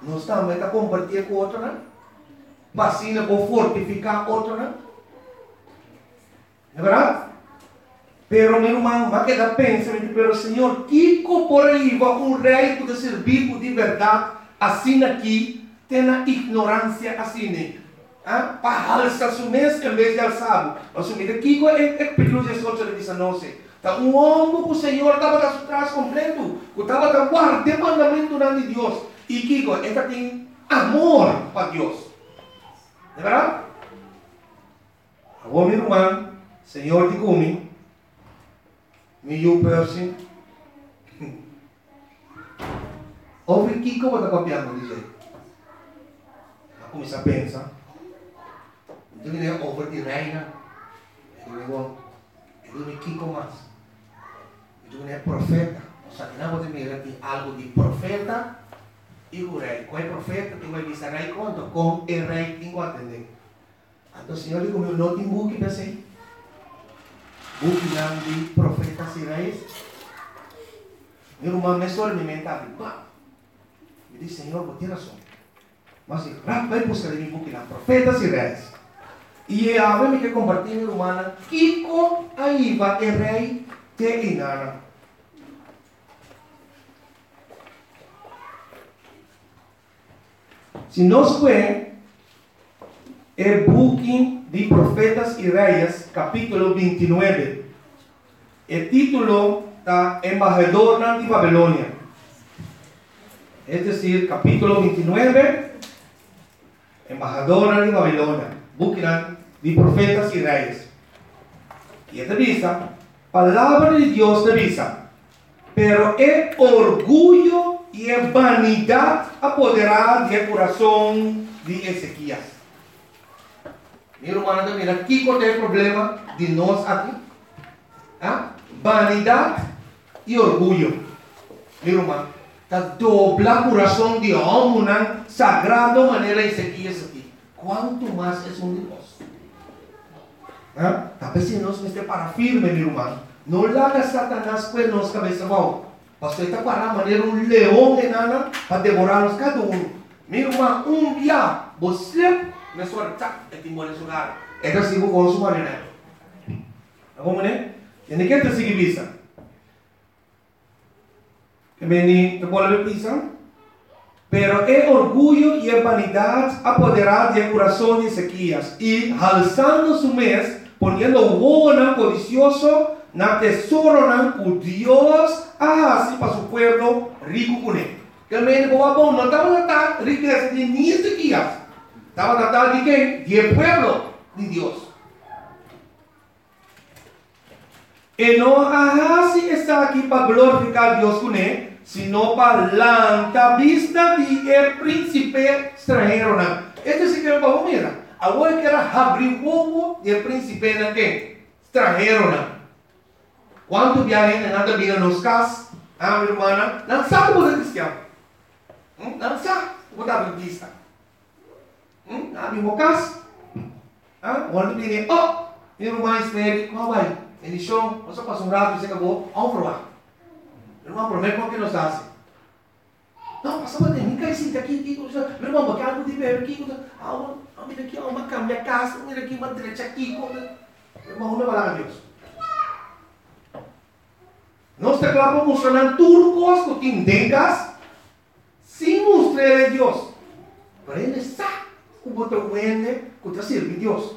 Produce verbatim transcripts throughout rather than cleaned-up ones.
não estamos a compartilhar com outro, não? Vacina para fortificar outro, não? É verdade? Pero, meu irmão, vai quedar pensando, pero, Senhor, que por aí vai um rei que servir de verdade, assim aqui, tem a ignorância assim, né? Ah? Para alçar o mês em vez de alçar. Assumir aqui é perigoso esse outro de não sei. Tá um homem que o Senhor estava atrás completo, que estava guardando o mandamento de Deus. E que é tem amor para Deus. É verdade? Agora, meu irmão, Senhor de comigo, meu person, ouve o que eu vou copiando, dizer. Começar a pensar. Então, ele é over de reina. Ele é ele é Kiko mais. Então, ele é profeta. Ou seja, não vou ter aqui algo de profeta e o rei. Qual é profeta? Tu vai dizer rei quanto? Com o rei tem que atender. Então, o Senhor diz, meu não tem book para ser. Book não de profetas e reis. Meu irmão, me só me mental. Me diz, Senhor, vou ter razão. Mas vai buscar em book lá, profetas e reis. E a ver me que compartilhar, minha irmã, Kiko aí vai é rei te engana. Se nós vemos é booking de profetas e reis, capítulo vinte e nove. O título está Embajador de Babilônia. É decir, capítulo vinte e nove, Embajador de Babilônia. Booking de profetas e reis. E esta visa, palavra de Deus te visa, pero é orgulho e é vanidade apoderar do coração de Ezequias. Meu irmão, mira, aqui qual é o problema de nós aqui? Ah? Vanidade e orgulho. Meu irmão, está dobla o coração de homem, sagrado maneira Ezequias aqui. Quanto mais é um de nós? Talvez se nós estamos para firme, meu irmão, não larga Satanás com nossa cabeça mal. Pastor está para maneira um leão de nana para devorar-nos cada um. Meu irmão, um dia você me sorta e te mora nesse lugar. É que assim vou consumar, né? Vamos, né? E nem quer te seguir vista. Que me te pode ver vista? Pero é orgulho e é vanidade apoderar do coração de Ezequias e alçando su mês, ponendo o bono codicioso na tesouro o Deus assim para su pueblo rico com ele. Que me dijo, bom, não estava na tal riqueza de nem Ezequias, estava na tal de quem? De pueblo de Deus. E não assim está aqui para glorificar Deus com ele, sino para la vista de el príncipe extranjero. Este sí que es para mira. Agora que era abrir o del príncipe na que extranjero. Quanto viajem nada vira nos cas, ah, minha irmã, não sabe o que é cristiano. Não sabe o que é vista. Ah, meu cas, ah, quando vem, oh, minha irmã espere, como vai? Ele show, você passa um rato e você acabou, vamos provar. Irmão, prometo que nos hace. Não, passa para mim, cai sim, aqui, aqui, meu irmão, porque algo de ver aqui, ah, mira aqui, uma cama, a casa, mira aqui, uma direita aqui, meu irmão, não vai lá, Deus. Nós te clavamos mostrando turcos que tengas, sem mostrar a Deus. Para ele sabe o outro wende, que te sirve Deus.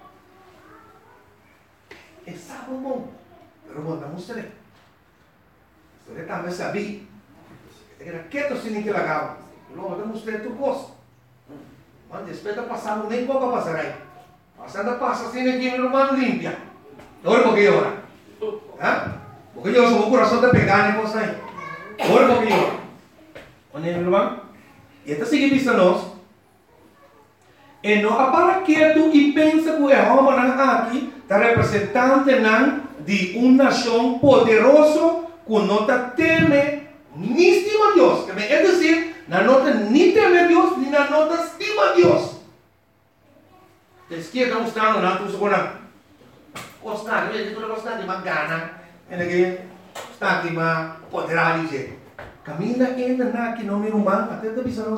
É sabe o mundo, pero bom, não mostrei. Você talvez sabia. Era quieto sem que legal. Não, eu mostrei tu gosto. Mas depois de passar, nem pouco passarei. Passando passa assim aqui, meu irmão limpia. Olha porque ora. Hã? Porque eu sou o coração de pegar nem você aí. Olha porque ora. Olha, meu irmão. E esta sigue vista nós. E não para quieto e pensa que é homem aqui, está representante de uma nação poderosa que não teme nem estima Deus. É dizer, não nem teme Deus, nem não estima Deus. A esquerda está mostrando, não estou segurando. Gostar, eu estou gostando de uma gana. Está aqui, mas poderá dizer. Camina ainda na que não me rumam, até da visão.